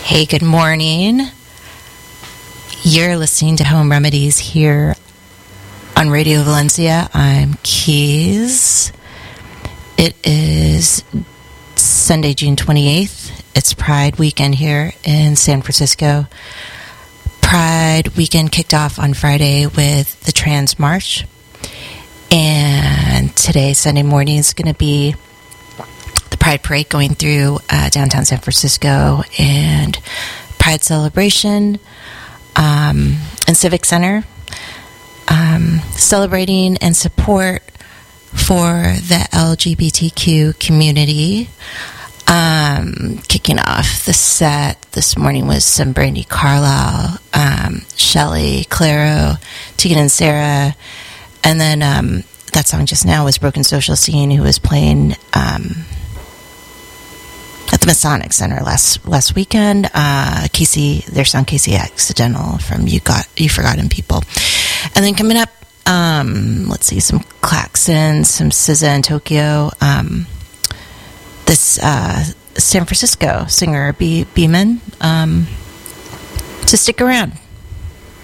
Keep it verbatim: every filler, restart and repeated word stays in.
Hey, good morning. You're listening to Home Remedies here on Radio Valencia. I'm Keys. It is Sunday, June twenty-eighth. It's Pride weekend here in San Francisco. Pride weekend kicked off on Friday with the Trans March. And today, Sunday morning, is going to be the Pride Parade going through uh, downtown San Francisco and Pride Celebration um, and Civic Center, um, celebrating and support for the L G B T Q community. Um, kicking off the set this morning was some Brandi Carlile, um, Shelly, Clairo, Tegan and Sarah, and then um, that song just now was Broken Social Scene, who was playing um, at the Masonic Center last last weekend. Uh, Casey, their song Casey Accidental from You Got You Forgotten People, and then coming up, um, let's see, some Klaxon, some S Z A in Tokyo. Um, this uh, San Francisco singer B Beeman. Um, to stick around.